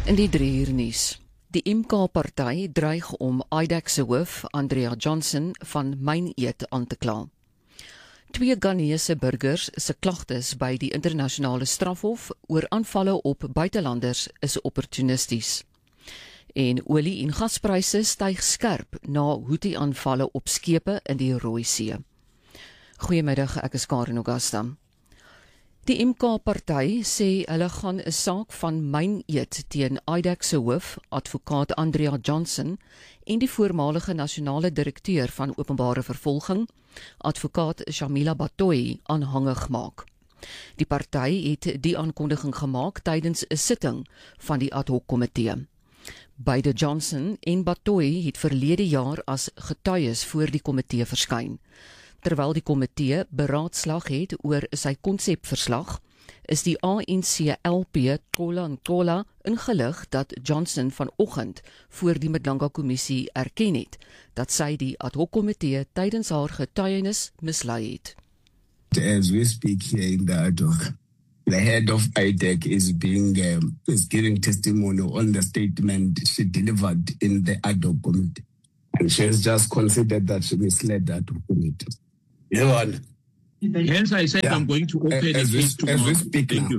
In die 3 uur nuus. Die MK-party dreig om IDEC se hoof, Andrea Johnson, van myneet aan te kla. 2 Ghanese burgers se klagtes by die internasionale strafhof oor aanvalle op buitelanders is opportunisties. En olie- en gaspryse styg skerp na Houthi-aanvalle op skepe in die Rooi See. Goeiemiddag, ek is Karen Augusta. Die MK-party sê hulle gaan 'n saak van myneet teen IDEC se hoof, advokaat Andrea Johnson, en die voormalige nasionale direkteur van openbare vervolging, advokaat Shamila Batohi, aanhangig maak. Die party het die aankondiging gemaak tydens 'n sitting van die ad hoc komitee. Beide Johnson en Batohi het verlede jaar as getuies voor die komitee verskyn. Terwyl die komitee beraadslag het oor sy konsepverslag, is die ANC-LP Thola ingelig dat Johnson vanoggend voor die Madlanga-kommissie erken het dat sy die ad hoc komitee tydens haar getuienis mislei het. As we speak here in the ad hoc, the head of IDEC is giving testimony on the statement she delivered in the ad hoc committee, and she has just considered that she misled that committee. Hence, I said I'm going to open a case tomorrow. As we speak now,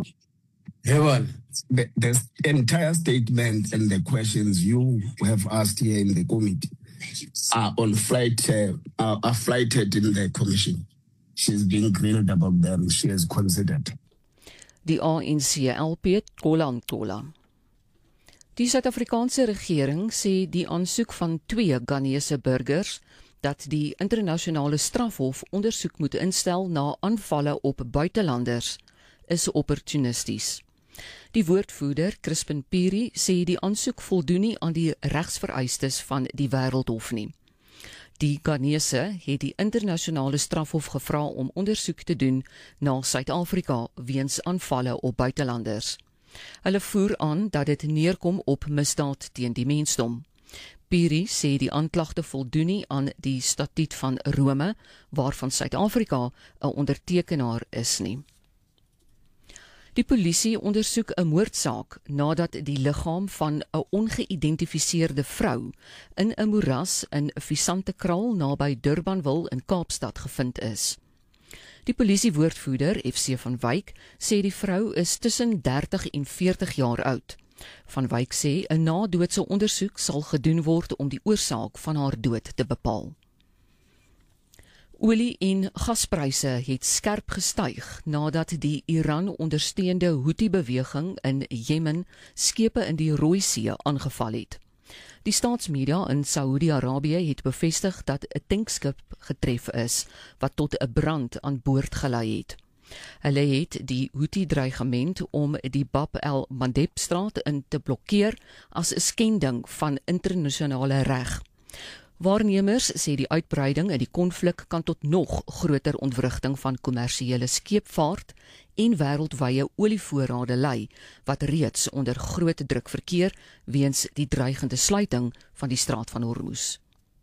the entire statement and the questions you have asked here in the committee are on are flighted in the commission. She's being grilled about them. She has considered. Die ANC-LP Thola. Die Suid-Afrikaanse regering sê die aansoek van 2 Ghanese burgers dat die internasionale strafhof ondersoek moet instel na aanvalle op buitelanders is opportunisties. Die woordvoerder Crispin Piri sê die aansoek voldoen nie aan die regsvereistes van die Wêreldhof nie. Die Ghanese het die internasionale strafhof gevra om ondersoek te doen na Suid-Afrika weens aanvalle op buitelanders. Hulle voer aan dat dit neerkom op misdaad teen die mensdom. Piri sê die aanklagte voldoen nie aan die Statuut van Rome, waarvan Suid-Afrika 'n ondertekenaar is nie. Die polisie ondersoek 'n moordsaak nadat die liggaam van 'n ongeïdentifiseerde vrou in 'n moeras in Visantekraal naby Durbanville in Kaapstad gevind is. Die polisiewoordvoerder, FC van Wyk, sê die vrou is tussen 30 en 40 jaar oud. Van Wyk sê 'n nadoodse ondersoek sal gedoen word om die oorsaak van haar dood te bepaal. Olie- en gaspryse het skerp gestyg nadat die Iran-ondersteunde Houthi-beweging in Jemen skepe in die Rooi See aangeval het. Die staatsmedia in Saudi-Arabië het bevestig dat 'n tankskip getref is wat tot 'n brand aan boord gelei het. Hulle het die Houthi-dreigement om die Bab el-Mandeb-straat in te blokkeer as 'n skending van internasionale reg. Waarnemers sê die uitbreiding in die konflik kan tot nog groter ontwrigting van kommersiële skeepvaart en wêreldwye olievoorrade lei, wat reeds onder groot druk verkeer weens die dreigende sluiting van die straat van Hormuz.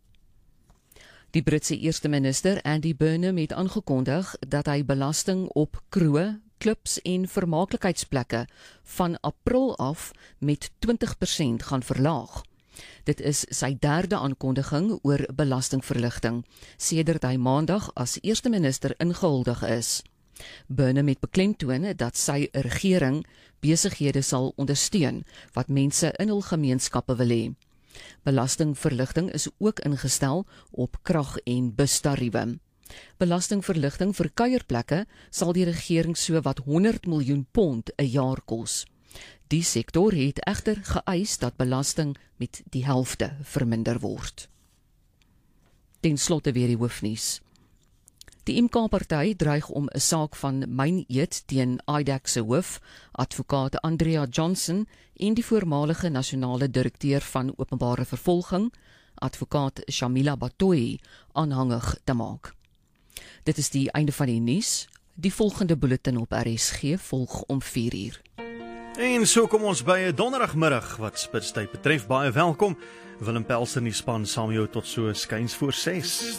Die Britse eerste minister Andy Burnham het aangekondig dat hy belasting op kroë, klubs en vermaaklikheidsplekke van April af met 20% gaan verlaag. Dit is sy 3de aankondiging oor belastingverligting, sedert hy maandag as eerste minister ingehuldig is. Burnham het beklemtoon dat sy regering besighede sal ondersteun wat mense in hul gemeenskappe wil hê. Belastingverligting is ook ingestel op krag- en bustariewe. Belastingverligting vir kuierplekke sal die regering so wat 100 miljoen pond 'n jaar kos. Die sektor het egter geëis dat belasting met die helfte verminder word. Ten slotte weer die hoofnuus. Die MK-party dreig om 'n saak van myneet teen IDEC se hoof, advokaat Andrea Johnson, en die voormalige nasionale direkteur van openbare vervolging, advokaat Shamila Batohi, aanhangig te maak. Dit is die einde van die nuus. Die volgende bulletin op RSG volg om 4 uur. En so kom ons by 'n donderdagmiddag wat spitstyd betref. Baie welkom. Willem Pelser in die span saam jou tot so skuins voor 6.